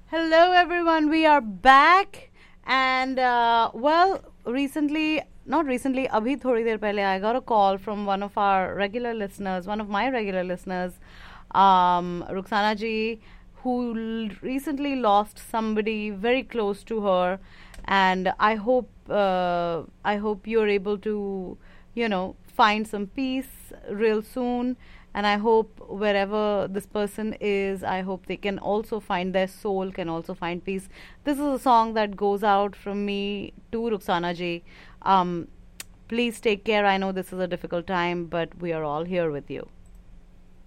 Hello, everyone. We are back, and recently, not recently, abhi thodi der pehle, I got a call from one of our regular listeners, one of my regular listeners, Ruxana ji, who recently lost somebody very close to her, and I hope you're able to, find some peace real soon. And I hope wherever this person is, I hope they can also find their soul, can also find peace. This is a song that goes out from me to Ruxana ji. Um, Please take care. I know this is a difficult time, but we are all here with you.